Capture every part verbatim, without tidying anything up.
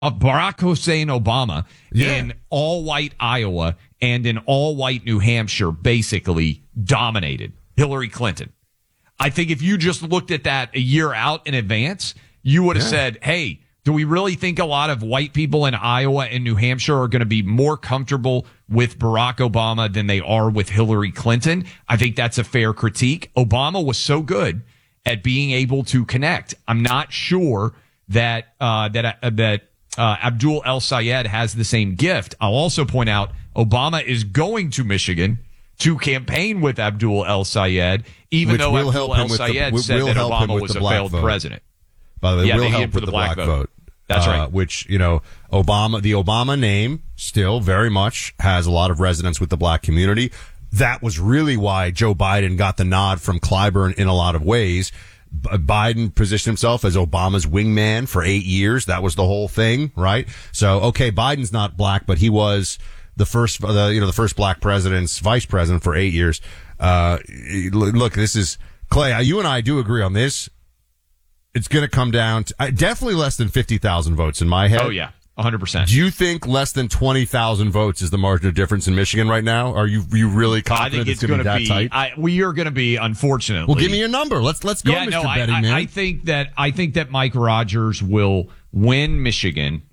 of Barack Hussein Obama Yeah. in all-white Iowa and in all-white New Hampshire basically dominated Hillary Clinton. I think if you just looked at that a year out in advance, you would have Yeah. said, hey, do we really think a lot of white people in Iowa and New Hampshire are going to be more comfortable with Barack Obama than they are with Hillary Clinton? I think that's a fair critique. Obama was so good at being able to connect. I'm not sure that uh, that uh, that uh, Abdul El Sayed has the same gift. I'll also point out Obama is going to Michigan to campaign with Abdul El Sayed, even Which though will Abdul help him El with the- Sayed will said that help him Obama with was the a black failed vote. president. By the way, Yeah, will they help did for with the the black black vote. vote. That's Uh, right. Which, you know, Obama, the Obama name still very much has a lot of resonance with the black community. That was really why Joe Biden got the nod from Clyburn in a lot of ways. B- Biden positioned himself as Obama's wingman for eight years. That was the whole thing, right? So, okay, Biden's not black, but he was the first, the, you know, the first black president's vice president for eight years. Uh, look, this is, Clay, you and I do agree on this. It's going to come down to uh, definitely less than fifty thousand votes in my head. Oh, yeah, one hundred percent. Do you think less than twenty thousand votes is the margin of difference in Michigan right now? Are you you really confident I think it's, it's going to be that be, tight? I, we are going to be, unfortunately. Well, give me your number. Let's let's go, yeah, Mister no, I, Betting I, Man. I think that I think that Mike Rogers will win Michigan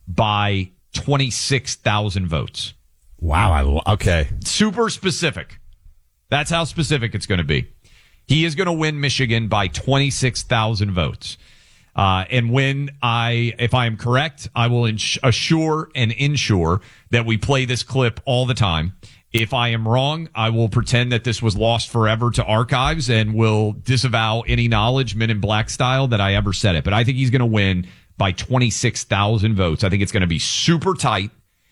by twenty-six thousand votes. Wow. I, lo- okay. Super specific. That's how specific it's going to be. He is going to win Michigan by twenty-six thousand votes. Uh, and when I, if I am correct, I will ins- assure and ensure that we play this clip all the time. If I am wrong, I will pretend that this was lost forever to archives and will disavow any knowledge, Men in Black style, that I ever said it. But I think he's going to win by twenty-six thousand votes. I think it's going to be super tight.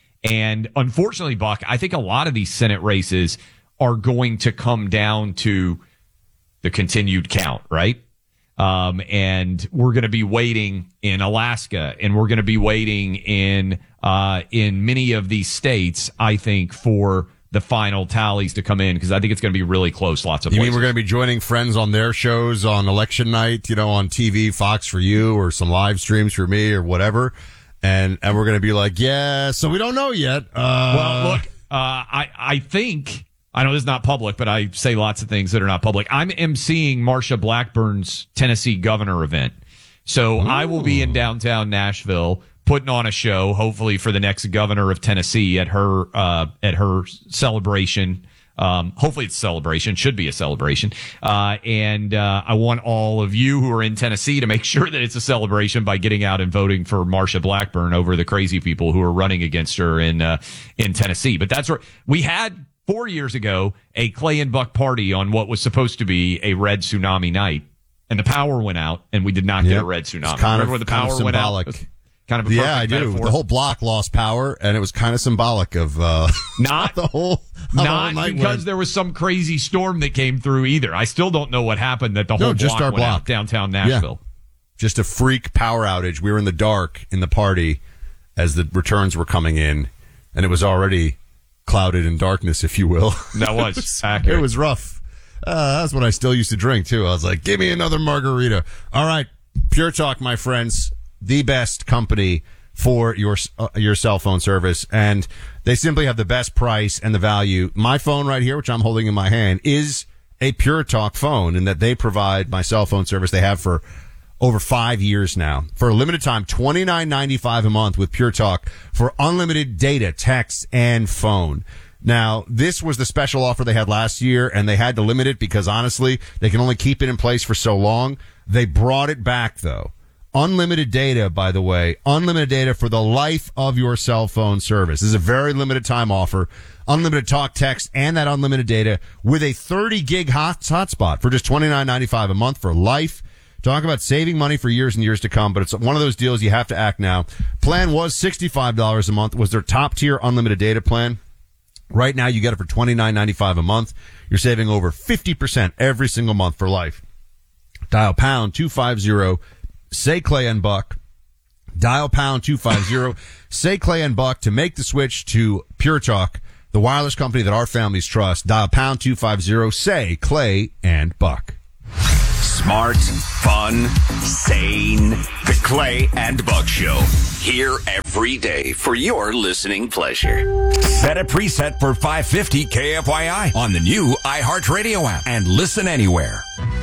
And unfortunately, Buck, I think a lot of these Senate races are going to come down to the continued count, right? Um, and we're going to be waiting in Alaska, and we're going to be waiting in uh, in many of these states, I think, for the final tallies to come in, because I think it's going to be really close. Lots of You places. mean we're going to be joining friends on their shows on election night, you know, on T V, Fox for you, or some live streams for me, or whatever, and and we're going to be like, yeah, so we don't know yet. Uh, Well, look, uh, I I think. I know this is not public, but I say lots of things that are not public. I'm emceeing Marsha Blackburn's Tennessee governor event. So Ooh. I will be in downtown Nashville putting on a show, hopefully for the next governor of Tennessee at her, uh, at her celebration. Um, hopefully it's a celebration, should be a celebration. Uh, and, uh, I want all of you who are in Tennessee to make sure that it's a celebration by getting out and voting for Marsha Blackburn over the crazy people who are running against her in, uh, in Tennessee. But that's where we had, Four years ago, a Clay and Buck party on what was supposed to be a red tsunami night, and the power went out, and we did not Yep. get a red tsunami. It's kind Remember of, when the kind power of went out? symbolic. Kind of a yeah, I perfect do. metaphor. The whole block lost power, and it was kind of symbolic of uh, not the whole not the whole night because went. there was some crazy storm that came through either. I still don't know what happened that the No, whole just block our went block. out downtown Nashville. Yeah. Just a freak power outage. We were in the dark in the party as the returns were coming in, and it was already clouded in darkness, if you will. That was, it was accurate. It was rough. Uh, that's what I still used to drink, too. I was like, give me another margarita. All right. Pure Talk, my friends. The best company for your uh, your cell phone service. And they simply have the best price and the value. My phone right here, which I'm holding in my hand, is a Pure Talk phone, in that they provide my cell phone service. They have for over five years now. For a limited time, twenty-nine ninety-five a month with Pure Talk for unlimited data, text, and phone. Now, this was the special offer they had last year, and they had to limit it because, honestly, they can only keep it in place for so long. They brought it back, though. Unlimited data, by the way. Unlimited data for the life of your cell phone service. This is a very limited time offer. Unlimited talk, text, and that unlimited data with a thirty gig hot hotspot for just twenty-nine ninety-five a month for life. Talk about saving money for years and years to come, but it's one of those deals you have to act now. Plan was sixty-five dollars a month, was their top tier unlimited data plan. Right now, you get it for twenty-nine ninety-five a month. You're saving over fifty percent every single month for life. Dial pound two fifty, say Clay and Buck. Dial pound two fifty, say Clay and Buck to make the switch to Pure Talk, the wireless company that our families trust. Dial pound two fifty, say Clay and Buck. Smart, fun, sane. The Clay and Buck Show. Here every day for your listening pleasure. Set a preset for five fifty K F Y I on the new iHeartRadio app and listen anywhere.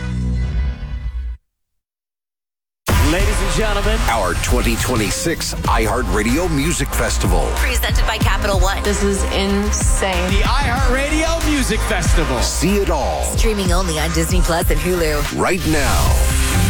Ladies and gentlemen, Our twenty twenty-six iHeartRadio Music Festival. Presented by Capital One. This is insane. the iHeartRadio Music Festival. See it all Streaming only on Disney Plus and Hulu. right now.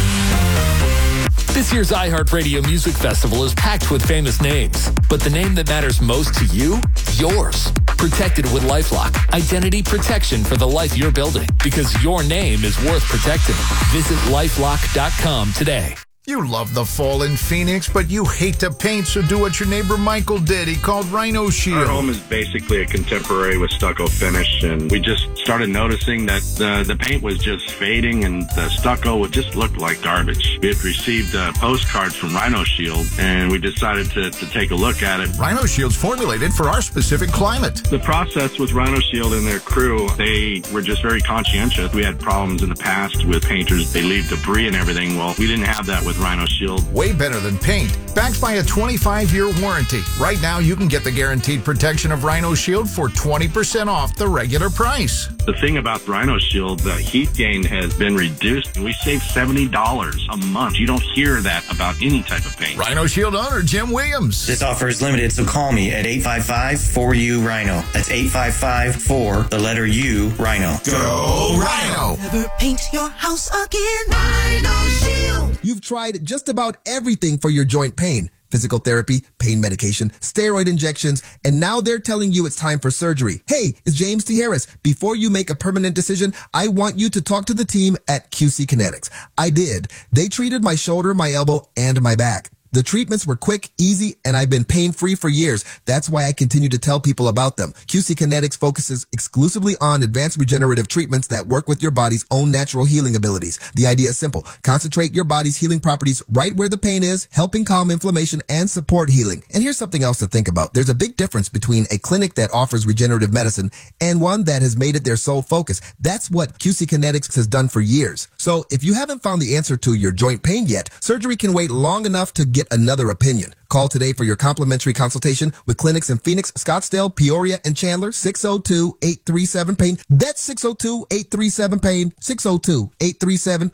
This year's iHeartRadio Music Festival is packed with famous names, but the name that matters most to you? Yours. Protected with LifeLock. Identity protection for the life you're building, because your name is worth protecting. Visit lifelock dot com today. You love the fall in Phoenix, but you hate to paint, so do what your neighbor Michael did. He called Rhino Shield. Our home is basically a contemporary with stucco finish, and we just started noticing that uh, the paint was just fading and the stucco would just look like garbage. We had received a postcard from Rhino Shield, and we decided to, to take a look at it. Rhino Shield's formulated for our specific climate. The process with Rhino Shield and their crew, they were just very conscientious. We had problems in the past with painters. They leave debris and everything. Well, we didn't have that with Rhino Shield. Way better than paint. Backed by a twenty-five year warranty. Right now, you can get the guaranteed protection of Rhino Shield for twenty percent off the regular price. The thing about Rhino Shield, the heat gain has been reduced. We save seventy dollars a month. You don't hear that about any type of paint. Rhino Shield owner Jim Williams. This offer is limited, so call me at eight five five, four U, Rhino. That's eight five five, four, the letter U, Rhino. Go Rhino! Never paint your house again. Rhino Shield. You've tried just about everything for your joint pain. Physical therapy, pain medication, steroid injections, and now they're telling you it's time for surgery. Hey, it's James T. Harris. Before you make a permanent decision, I want you to talk to the team at Q C Kinetics. I did. They treated my shoulder, my elbow, and my back. The treatments were quick, easy, and I've been pain-free for years. That's why I continue to tell people about them. Q C Kinetics focuses exclusively on advanced regenerative treatments that work with your body's own natural healing abilities. The idea is simple. Concentrate your body's healing properties right where the pain is, helping calm inflammation and support healing. And here's something else to think about. There's a big difference between a clinic that offers regenerative medicine and one that has made it their sole focus. That's what Q C Kinetics has done for years. So if you haven't found the answer to your joint pain yet, surgery can wait long enough to get another opinion. Call today for your complimentary consultation with clinics in Phoenix, Scottsdale, Peoria, and Chandler. six oh two, eight three seven, pain. That's six oh two, eight three seven, pain. six oh two, eight three seven,